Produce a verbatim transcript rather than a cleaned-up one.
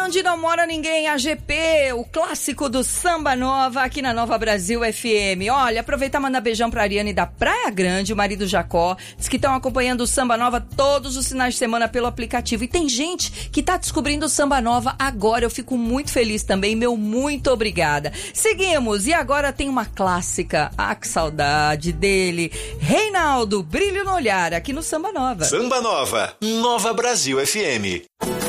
onde não mora ninguém, A G P, o clássico do Samba Nova, aqui na Nova Brasil F M. Olha, aproveitar e mandar beijão pra Ariane da Praia Grande, o marido Jacó, diz que estão acompanhando o Samba Nova todos os finais de semana pelo aplicativo. E tem gente que tá descobrindo o Samba Nova agora, eu fico muito feliz também, meu muito obrigada. Seguimos, e agora tem uma clássica, ah, que saudade dele, Reinaldo, Brilho no Olhar, aqui no Samba Nova. Samba Nova, Nova Brasil F M.